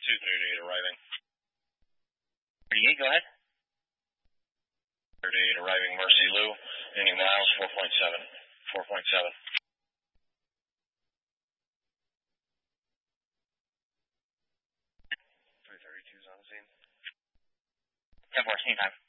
238 arriving. 38, go ahead. 38 arriving, Mercy Lou. Any miles? 4.7. 4.7. 332's on the scene. 10-4, same time.